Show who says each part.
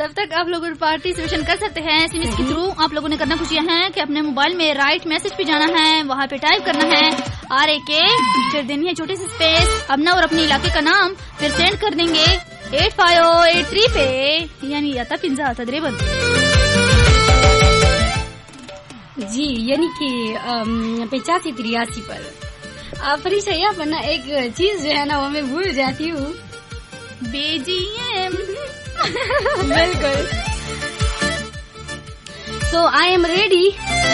Speaker 1: तब तक आप लोग पार्टिसिपेशन कर सकते हैं SMS के थ्रू। आप लोगों ने करना कुछ यह है कि अपने मोबाइल में राइट मैसेज पे जाना है, वहाँ पे टाइप करना है RAK, फिर देनी है छोटी सी स्पेस, अपना और अपने इलाके का नाम, फिर सेंड कर देंगे 85083 पे, यानी आता पिंजा तदरीबन
Speaker 2: जी, यानी कि 8583 पर। फरीशा यहाँ पर ना एक चीज जो है ना वो मैं भूल जाती हूँ,
Speaker 1: BGM।
Speaker 2: बिल्कुल। So I am ready